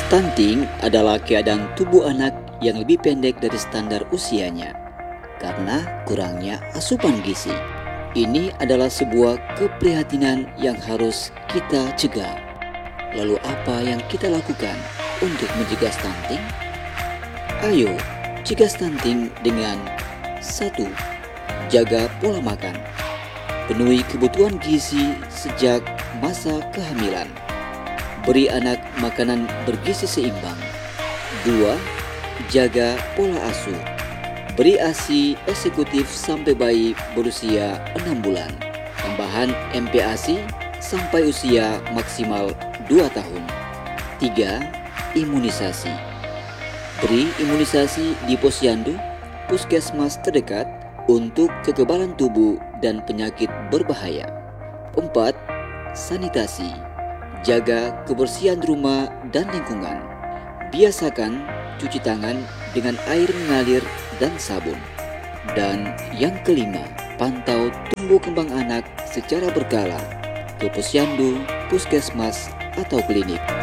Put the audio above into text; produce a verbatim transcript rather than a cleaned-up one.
Stunting adalah keadaan tubuh anak yang lebih pendek dari standar usianya karena kurangnya asupan gizi. Ini adalah sebuah keprihatinan yang harus kita cegah. Lalu apa yang kita lakukan untuk mencegah stunting? Ayo, cegah stunting dengan satu. Jaga pola makan. Penuhi kebutuhan gizi sejak masa kehamilan. Beri anak makanan bergizi seimbang. Dua. Jaga pola asuh. Beri ASI eksekutif sampai bayi berusia enam bulan. Tambahan M P A S I sampai usia maksimal dua tahun. Tiga. Imunisasi. Beri imunisasi di posyandu, puskesmas terdekat untuk kekebalan tubuh dan penyakit berbahaya. Empat. Sanitasi. Jaga kebersihan rumah dan lingkungan. Biasakan cuci tangan dengan air mengalir dan sabun. Dan yang kelima, pantau tumbuh kembang anak secara berkala ke posyandu, puskesmas, atau klinik.